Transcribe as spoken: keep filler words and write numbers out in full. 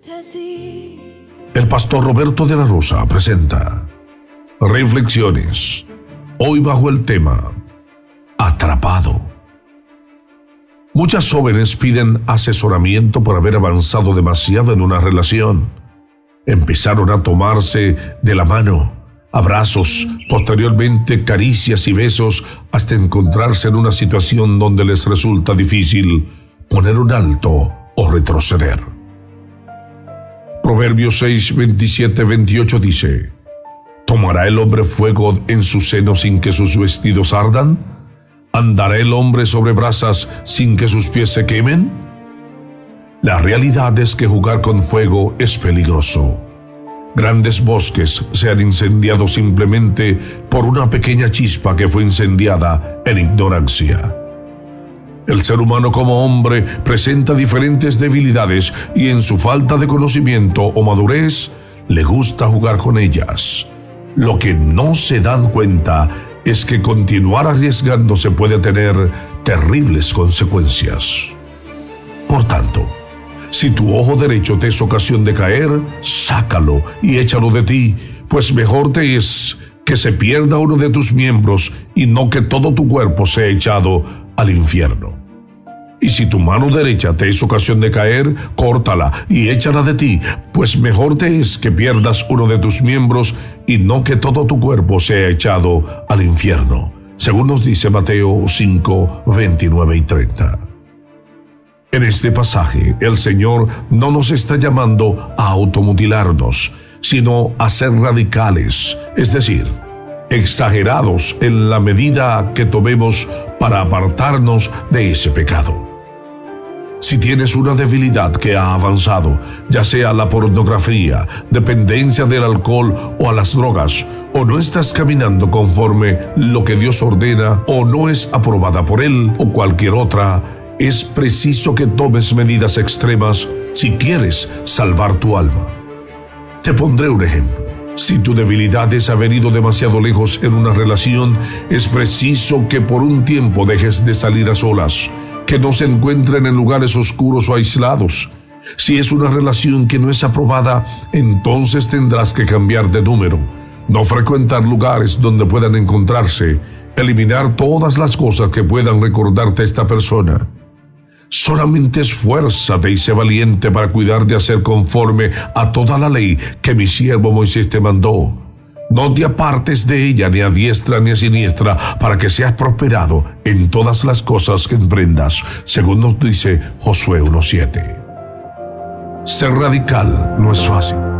El pastor Roberto de la Rosa presenta Reflexiones, hoy bajo el tema Atrapado. Muchas jóvenes piden asesoramiento por haber avanzado demasiado en una relación. Empezaron a tomarse de la mano, abrazos, posteriormente caricias y besos, hasta encontrarse en una situación donde les resulta difícil poner un alto o retroceder. Proverbios seis, veintisiete, veintiocho dice: ¿Tomará el hombre fuego en su seno sin que sus vestidos ardan? ¿Andará el hombre sobre brasas sin que sus pies se quemen? La realidad es que jugar con fuego es peligroso. Grandes bosques se han incendiado simplemente por una pequeña chispa que fue incendiada en ignorancia. El ser humano como hombre presenta diferentes debilidades y en su falta de conocimiento o madurez le gusta jugar con ellas. Lo que no se dan cuenta es que continuar arriesgándose puede tener terribles consecuencias. Por tanto, si tu ojo derecho te es ocasión de caer, sácalo y échalo de ti, pues mejor te es que se pierda uno de tus miembros y no que todo tu cuerpo sea echado al infierno. Y si tu mano derecha te es ocasión de caer, córtala y échala de ti, pues mejor te es que pierdas uno de tus miembros y no que todo tu cuerpo sea echado al infierno, según nos dice Mateo cinco, veintinueve y treinta. En este pasaje, el Señor no nos está llamando a automutilarnos, sino a ser radicales, es decir, exagerados en la medida que tomemos para apartarnos de ese pecado. Si tienes una debilidad que ha avanzado, ya sea la pornografía, dependencia del alcohol o a las drogas, o no estás caminando conforme lo que Dios ordena, o no es aprobada por Él o cualquier otra, es preciso que tomes medidas extremas si quieres salvar tu alma. Te pondré un ejemplo. Si tu debilidad es haber ido demasiado lejos en una relación, es preciso que por un tiempo dejes de salir a solas, que no se encuentren en lugares oscuros o aislados. Si es una relación que no es aprobada, entonces tendrás que cambiar de número, no frecuentar lugares donde puedan encontrarse, eliminar todas las cosas que puedan recordarte a esta persona. Solamente esfuérzate y sé valiente para cuidar de hacer conforme a toda la ley que mi siervo Moisés te mandó. No te apartes de ella ni a diestra ni a siniestra, para que seas prosperado en todas las cosas que emprendas, según nos dice Josué uno siete. Ser radical no es fácil.